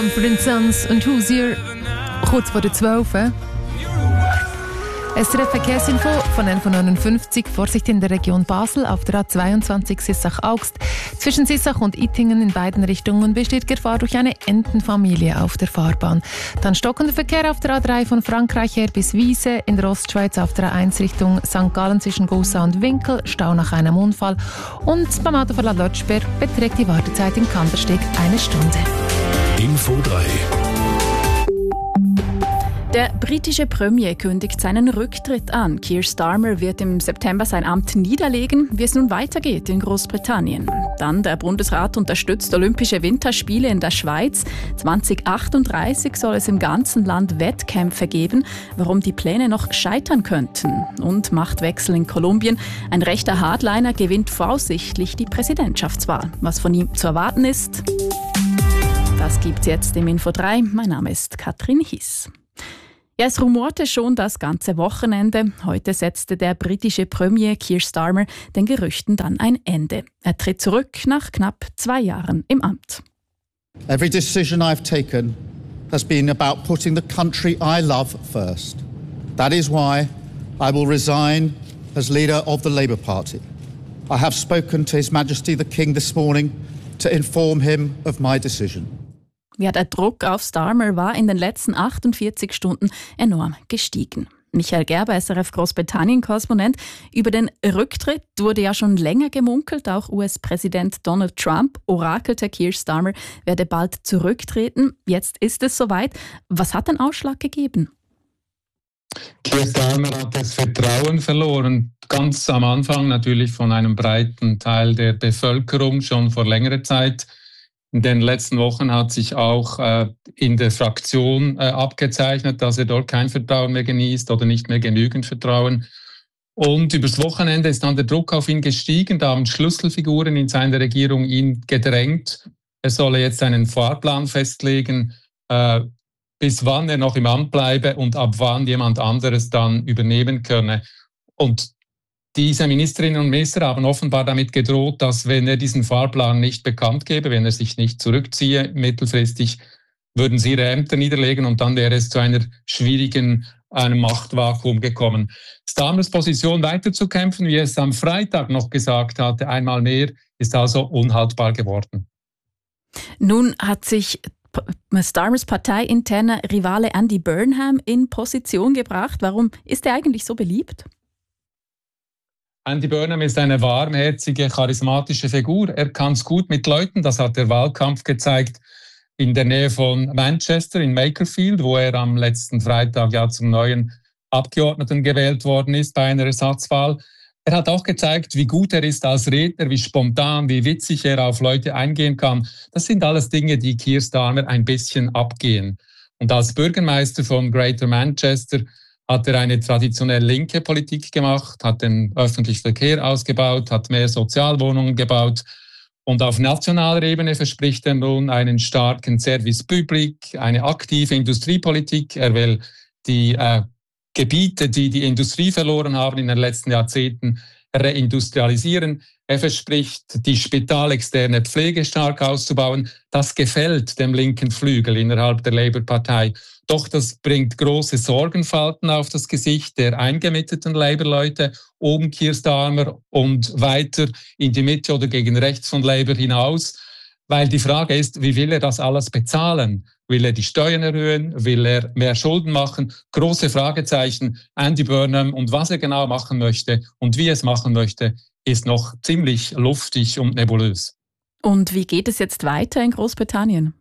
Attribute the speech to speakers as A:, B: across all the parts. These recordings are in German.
A: Mumford & Sons und Hoosier, kurz vor der 12. SRF Verkehrsinfo von 11.59 Uhr. Vorsicht in der Region Basel auf der A22 Sissach-Augst. Zwischen Sissach und Ittingen in beiden Richtungen besteht Gefahr durch eine Entenfamilie auf der Fahrbahn. Dann stockender Verkehr auf der A3 von Frankreich her bis Wiese. In der Ostschweiz auf der A1 Richtung St. Gallen zwischen Gossa und Winkel. Stau nach einem Unfall. Und beim Autoverlad Lötschberg beträgt die Wartezeit im Kandersteg 1 Stunde.
B: Info 3.
C: Der britische Premier kündigt seinen Rücktritt an. Keir Starmer wird im September sein Amt niederlegen, wie es nun weitergeht in Großbritannien. Dann der Bundesrat unterstützt Olympische Winterspiele in der Schweiz. 2038 soll es im ganzen Land Wettkämpfe geben, warum die Pläne noch scheitern könnten. Und Machtwechsel in Kolumbien. Ein rechter Hardliner gewinnt voraussichtlich die Präsidentschaftswahl. Was von ihm zu erwarten ist, das gibt's jetzt im Info 3. Mein Name ist Katrin Hiss. Ja, es rumorte schon das ganze Wochenende. Heute setzte der britische Premier Keir Starmer den Gerüchten dann ein Ende. Er tritt zurück nach knapp 2 Jahren im Amt.
D: Every decision I've taken has been about putting the country I love first. That is why I will resign as leader of the Labour Party. I have spoken to His Majesty the King this morning to inform him of my decision.
C: Ja, der Druck auf Starmer war in den letzten 48 Stunden enorm gestiegen. Michael Gerber, SRF Großbritannien-Korrespondent. Über den Rücktritt wurde ja schon länger gemunkelt. Auch US-Präsident Donald Trump orakelte, Keir Starmer werde bald zurücktreten. Jetzt ist es soweit. Was hat den Ausschlag gegeben?
E: Keir Starmer hat das Vertrauen verloren. Ganz am Anfang natürlich von einem breiten Teil der Bevölkerung schon vor längerer Zeit. In den letzten Wochen hat sich auch in der Fraktion abgezeichnet, dass er dort kein Vertrauen mehr genießt oder nicht mehr genügend Vertrauen. Und übers Wochenende ist dann der Druck auf ihn gestiegen. Da haben Schlüsselfiguren in seiner Regierung ihn gedrängt. Er solle jetzt einen Fahrplan festlegen, bis wann er noch im Amt bleibe und ab wann jemand anderes dann übernehmen könne. Und diese Ministerinnen und Minister haben offenbar damit gedroht, dass wenn er diesen Fahrplan nicht bekannt gebe, wenn er sich nicht zurückziehe, mittelfristig, würden sie ihre Ämter niederlegen und dann wäre es zu einem Machtvakuum gekommen. Starmers Position weiterzukämpfen, wie er es am Freitag noch gesagt hatte, einmal mehr, ist also unhaltbar geworden.
C: Nun hat sich Starmers parteiinterner Rivale Andy Burnham in Position gebracht. Warum ist er eigentlich so beliebt?
E: Andy Burnham ist eine warmherzige, charismatische Figur. Er kann es gut mit Leuten, das hat der Wahlkampf gezeigt, in der Nähe von Manchester, in Makerfield, wo er am letzten Freitag ja zum neuen Abgeordneten gewählt worden ist bei einer Ersatzwahl. Er hat auch gezeigt, wie gut er ist als Redner, wie spontan, wie witzig er auf Leute eingehen kann. Das sind alles Dinge, die Keir Starmer ein bisschen abgehen. Und als Bürgermeister von Greater Manchester hat er eine traditionell linke Politik gemacht, hat den öffentlichen Verkehr ausgebaut, hat mehr Sozialwohnungen gebaut. Und auf nationaler Ebene verspricht er nun einen starken Service Public, eine aktive Industriepolitik. Er will die Gebiete, die die Industrie verloren haben in den letzten Jahrzehnten, reindustrialisieren. Er verspricht, die spitalexterne Pflege stark auszubauen. Das gefällt dem linken Flügel innerhalb der Labour-Partei. Doch das bringt große Sorgenfalten auf das Gesicht der eingemitteten Labour-Leute um Keir Starmer und weiter in die Mitte oder gegen rechts von Labour hinaus. Weil die Frage ist, wie will er das alles bezahlen? Will er die Steuern erhöhen? Will er mehr Schulden machen? Große Fragezeichen. Andy Burnham und was er genau machen möchte und wie er es machen möchte, ist noch ziemlich luftig und nebulös.
C: Und wie geht es jetzt weiter in Großbritannien?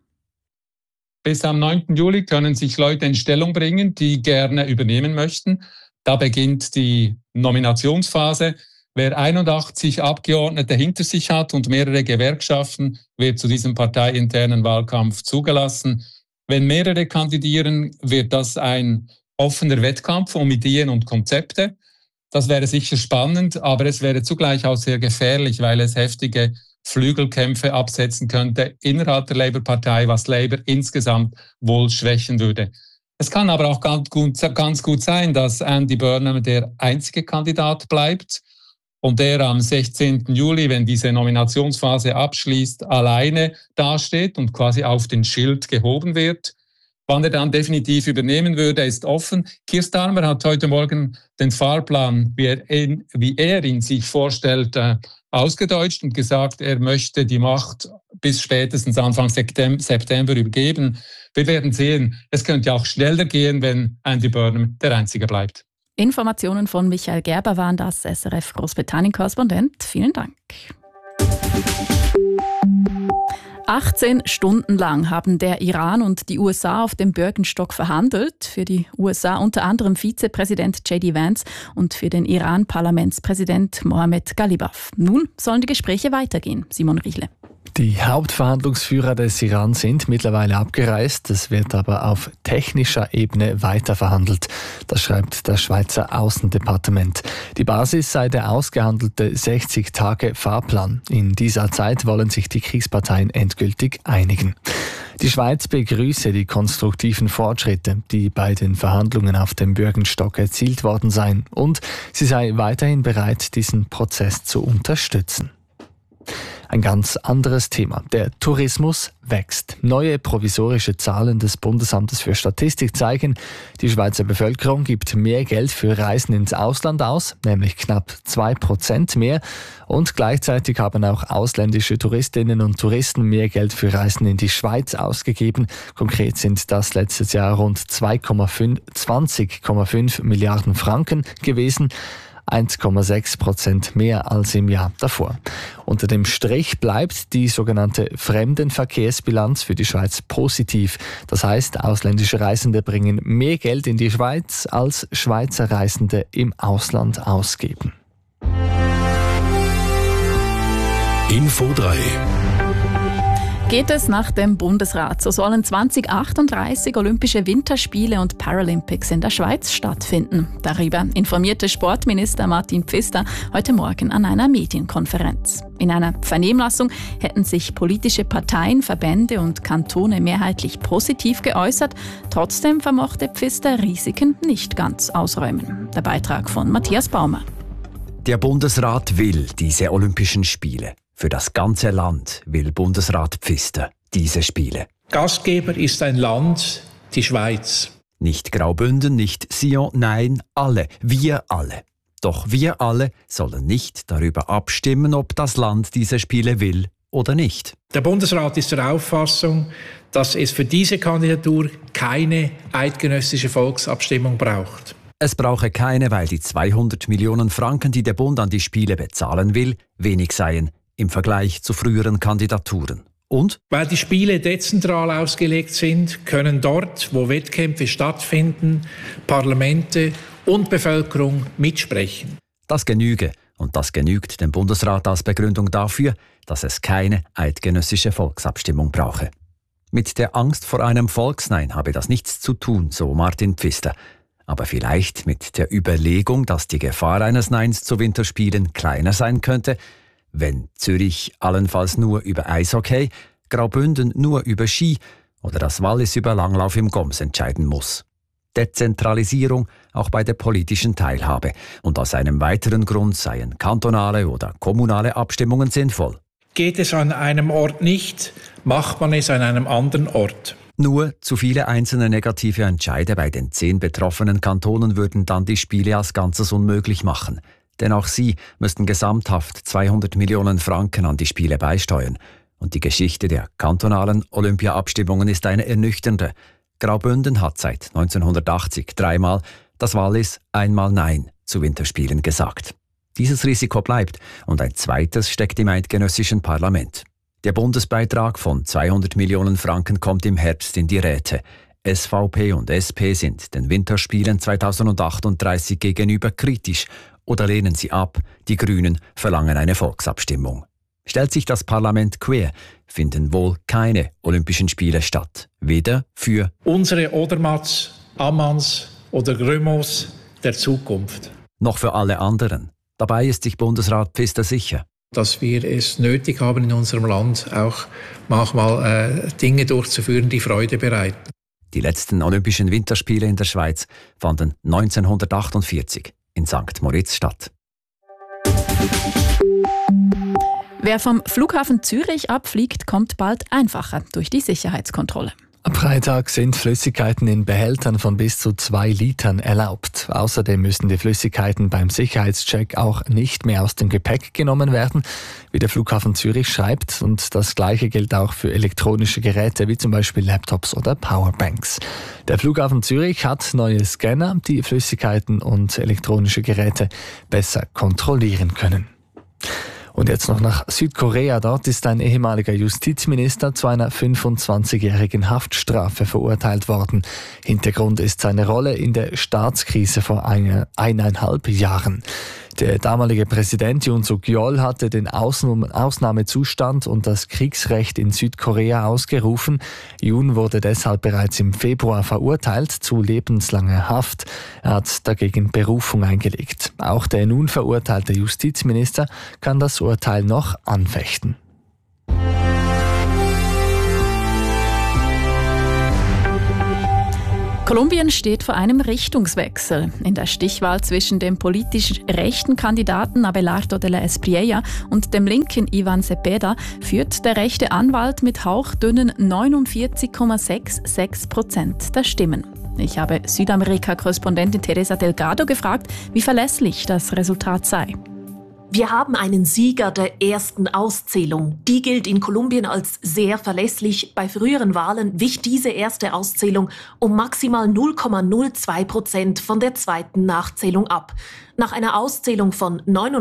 E: Bis am 9. Juli können sich Leute in Stellung bringen, die gerne übernehmen möchten. Da beginnt die Nominationsphase. Wer 81 Abgeordnete hinter sich hat und mehrere Gewerkschaften, wird zu diesem parteiinternen Wahlkampf zugelassen. Wenn mehrere kandidieren, wird das ein offener Wettkampf um Ideen und Konzepte. Das wäre sicher spannend, aber es wäre zugleich auch sehr gefährlich, weil es heftige Flügelkämpfe absetzen könnte innerhalb der Labour-Partei, was Labour insgesamt wohl schwächen würde. Es kann aber auch ganz gut sein, dass Andy Burnham der einzige Kandidat bleibt. und der am 16. Juli, wenn diese Nominationsphase abschließt, alleine dasteht und quasi auf den Schild gehoben wird. Wann er dann definitiv übernehmen würde, ist offen. Keir Starmer hat heute Morgen den Fahrplan, wie er ihn sich vorstellt, ausgedeutscht und gesagt, er möchte die Macht bis spätestens Anfang September übergeben. Wir werden sehen, es könnte auch schneller gehen, wenn Andy Burnham der Einzige bleibt.
C: Informationen von Michael Gerber waren das, SRF Großbritannien-Korrespondent. Vielen Dank. 18 Stunden lang haben der Iran und die USA auf dem Bürgenstock verhandelt. Für die USA unter anderem Vizepräsident J.D. Vance und für den Iran Parlamentspräsident Mohammad Ghalibaf. Nun sollen die Gespräche weitergehen. Simon Riechle.
F: Die Hauptverhandlungsführer des Iran sind mittlerweile abgereist. Es wird aber auf technischer Ebene weiter verhandelt. Das schreibt das Schweizer Außendepartement. Die Basis sei der ausgehandelte 60-Tage-Fahrplan. In dieser Zeit wollen sich die Kriegsparteien endgültig einigen. Die Schweiz begrüße die konstruktiven Fortschritte, die bei den Verhandlungen auf dem Bürgenstock erzielt worden seien. Und sie sei weiterhin bereit, diesen Prozess zu unterstützen. Ein ganz anderes Thema. Der Tourismus wächst. Neue provisorische Zahlen des Bundesamtes für Statistik zeigen, die Schweizer Bevölkerung gibt mehr Geld für Reisen ins Ausland aus, nämlich knapp 2% mehr. Und gleichzeitig haben auch ausländische Touristinnen und Touristen mehr Geld für Reisen in die Schweiz ausgegeben. Konkret sind das letztes Jahr rund 20,5 Milliarden Franken gewesen. 1,6% mehr als im Jahr davor. Unter dem Strich bleibt die sogenannte Fremdenverkehrsbilanz für die Schweiz positiv. Das heißt, ausländische Reisende bringen mehr Geld in die Schweiz, als Schweizer Reisende im Ausland ausgeben.
B: Info 3.
C: Geht es nach dem Bundesrat, so sollen 2038 Olympische Winterspiele und Paralympics in der Schweiz stattfinden. Darüber informierte Sportminister Martin Pfister heute Morgen an einer Medienkonferenz. In einer Vernehmlassung hätten sich politische Parteien, Verbände und Kantone mehrheitlich positiv geäußert. Trotzdem vermochte Pfister Risiken nicht ganz ausräumen. Der Beitrag von Matthias Baumer.
G: Der Bundesrat will diese Olympischen Spiele. Für das ganze Land will Bundesrat Pfister diese Spiele.
H: Gastgeber ist ein Land, die Schweiz.
G: Nicht Graubünden, nicht Sion, nein, alle, wir alle. Doch wir alle sollen nicht darüber abstimmen, ob das Land diese Spiele will oder nicht.
H: Der Bundesrat ist der Auffassung, dass es für diese Kandidatur keine eidgenössische Volksabstimmung braucht.
G: Es brauche keine, weil die 200 Millionen Franken, die der Bund an die Spiele bezahlen will, wenig seien im Vergleich zu früheren Kandidaturen. Und?
H: Weil die Spiele dezentral ausgelegt sind, können dort, wo Wettkämpfe stattfinden, Parlamente und Bevölkerung mitsprechen.
G: Das genüge, und das genügt dem Bundesrat als Begründung dafür, dass es keine eidgenössische Volksabstimmung brauche. Mit der Angst vor einem Volksnein habe das nichts zu tun, so Martin Pfister. Aber vielleicht mit der Überlegung, dass die Gefahr eines Neins zu Winterspielen kleiner sein könnte, wenn Zürich allenfalls nur über Eishockey, Graubünden nur über Ski oder das Wallis über Langlauf im Goms entscheiden muss. Dezentralisierung auch bei der politischen Teilhabe. Und aus einem weiteren Grund seien kantonale oder kommunale Abstimmungen sinnvoll.
H: Geht es an einem Ort nicht, macht man es an einem anderen Ort.
G: Nur zu viele einzelne negative Entscheide bei den 10 betroffenen Kantonen würden dann die Spiele als Ganzes unmöglich machen. Denn auch sie müssten gesamthaft 200 Millionen Franken an die Spiele beisteuern. Und die Geschichte der kantonalen Olympia-Abstimmungen ist eine ernüchternde. Graubünden hat seit 1980 3-mal, das Wallis einmal Nein zu Winterspielen gesagt. Dieses Risiko bleibt und ein zweites steckt im eidgenössischen Parlament. Der Bundesbeitrag von 200 Millionen Franken kommt im Herbst in die Räte. SVP und SP sind den Winterspielen 2038 gegenüber kritisch oder lehnen sie ab. Die Grünen verlangen eine Volksabstimmung. Stellt sich das Parlament quer, finden wohl keine Olympischen Spiele statt. Weder für
H: unsere Odermatts, Ammanns oder Grömos der Zukunft.
G: Noch für alle anderen. Dabei ist sich Bundesrat Pfister sicher.
H: Dass wir es nötig haben, in unserem Land auch manchmal Dinge durchzuführen, die Freude bereiten.
G: Die letzten Olympischen Winterspiele in der Schweiz fanden 1948 in St. Moritz statt.
C: Wer vom Flughafen Zürich abfliegt, kommt bald einfacher durch die Sicherheitskontrolle.
F: Ab Freitag sind Flüssigkeiten in Behältern von bis zu 2 Litern erlaubt. Außerdem müssen die Flüssigkeiten beim Sicherheitscheck auch nicht mehr aus dem Gepäck genommen werden, wie der Flughafen Zürich schreibt. Und das Gleiche gilt auch für elektronische Geräte wie zum Beispiel Laptops oder Powerbanks. Der Flughafen Zürich hat neue Scanner, die Flüssigkeiten und elektronische Geräte besser kontrollieren können. Und jetzt noch nach Südkorea. Dort ist ein ehemaliger Justizminister zu einer 25-jährigen Haftstrafe verurteilt worden. Hintergrund ist seine Rolle in der Staatskrise vor 1,5 Jahren. Der damalige Präsident Yoon Suk-yeol hatte den Ausnahmezustand und das Kriegsrecht in Südkorea ausgerufen. Yoon wurde deshalb bereits im Februar verurteilt zu lebenslanger Haft. Er hat dagegen Berufung eingelegt. Auch der nun verurteilte Justizminister kann das Urteil noch anfechten.
C: Kolumbien steht vor einem Richtungswechsel. In der Stichwahl zwischen dem politisch rechten Kandidaten Abelardo de la Espriella und dem linken Iván Cepeda führt der rechte Anwalt mit hauchdünnen 49,66% der Stimmen. Ich habe Südamerika-Korrespondentin Teresa Delgado gefragt, wie verlässlich das Resultat sei.
I: Wir haben einen Sieger der ersten Auszählung. Die gilt in Kolumbien als sehr verlässlich. Bei früheren Wahlen wich diese erste Auszählung um maximal 0,02% von der zweiten Nachzählung ab. Nach einer Auszählung von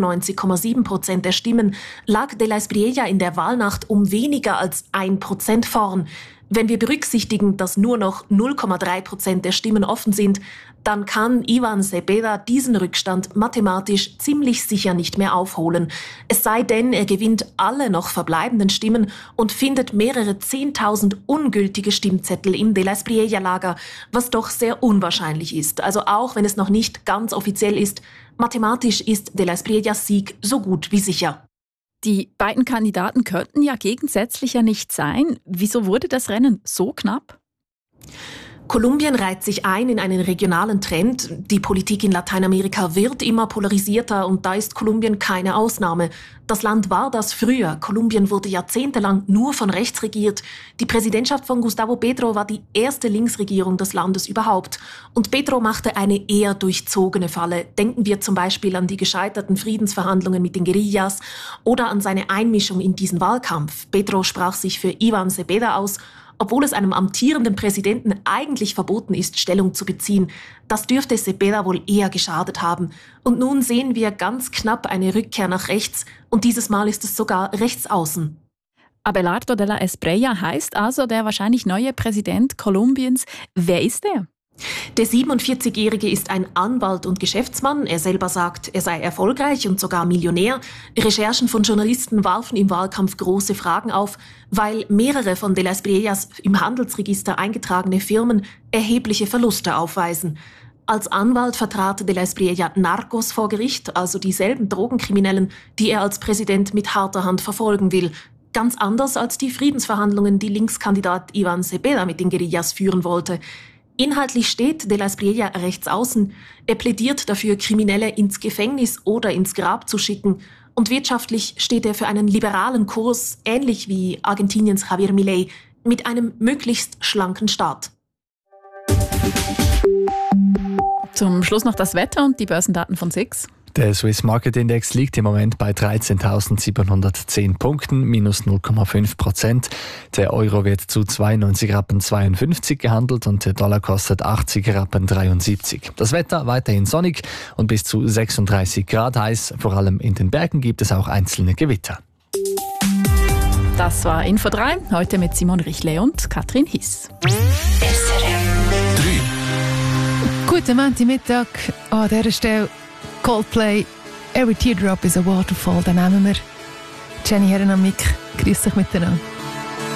I: 99,7% der Stimmen lag de la Espriella in der Wahlnacht um weniger als 1% vorn. Wenn wir berücksichtigen, dass nur noch 0,3% der Stimmen offen sind, dann kann Iván Cepeda diesen Rückstand mathematisch ziemlich sicher nicht mehr aufholen. Es sei denn, er gewinnt alle noch verbleibenden Stimmen und findet mehrere 10.000 ungültige Stimmzettel im de la Espriella-Lager, was doch sehr unwahrscheinlich ist. Also auch wenn es noch nicht ganz offiziell ist, mathematisch ist de la Espriellas Sieg so gut wie sicher.
C: Die beiden Kandidaten könnten ja gegensätzlicher nicht sein. Wieso wurde das Rennen so knapp?
I: Kolumbien reiht sich ein in einen regionalen Trend. Die Politik in Lateinamerika wird immer polarisierter und da ist Kolumbien keine Ausnahme. Das Land war das früher. Kolumbien wurde jahrzehntelang nur von rechts regiert. Die Präsidentschaft von Gustavo Petro war die erste Linksregierung des Landes überhaupt. Und Petro machte eine eher durchzogene Falle. Denken wir zum Beispiel an die gescheiterten Friedensverhandlungen mit den Guerillas oder an seine Einmischung in diesen Wahlkampf. Petro sprach sich für Iván Cepeda aus, obwohl es einem amtierenden Präsidenten eigentlich verboten ist, Stellung zu beziehen. Das dürfte Cepeda wohl eher geschadet haben. Und nun sehen wir ganz knapp eine Rückkehr nach rechts und dieses Mal ist es sogar rechts außen.
C: Abelardo de la Espriella heißt also der wahrscheinlich neue Präsident Kolumbiens. Wer ist er?
I: Der 47-Jährige ist ein Anwalt und Geschäftsmann. Er selber sagt, er sei erfolgreich und sogar Millionär. Recherchen von Journalisten warfen im Wahlkampf große Fragen auf, weil mehrere von de la Espriellas im Handelsregister eingetragene Firmen erhebliche Verluste aufweisen. Als Anwalt vertrat de la Espriella Narcos vor Gericht, also dieselben Drogenkriminellen, die er als Präsident mit harter Hand verfolgen will. Ganz anders als die Friedensverhandlungen, die Linkskandidat Iván Cepeda mit den Guerillas führen wollte. Inhaltlich steht de la Espriella rechts außen. Er plädiert dafür, Kriminelle ins Gefängnis oder ins Grab zu schicken. Und wirtschaftlich steht er für einen liberalen Kurs, ähnlich wie Argentiniens Javier Milei, mit einem möglichst schlanken Staat.
C: Zum Schluss noch das Wetter und die Börsendaten von SIX.
F: Der Swiss Market Index liegt im Moment bei 13.710 Punkten, minus 0,5%. Der Euro wird zu 92,52 Rappen gehandelt und der Dollar kostet 80,73 Rappen. Das Wetter weiterhin sonnig und bis zu 36 Grad heiß. Vor allem in den Bergen gibt es auch einzelne Gewitter.
C: Das war Info 3, heute mit Simon Richle und Katrin Hiss.
A: Guten Montagmittag an dieser Stelle. Coldplay, Every Teardrop is a Waterfall, den nehmen wir. Jenny Herren am Mic, grüß dich miteinander.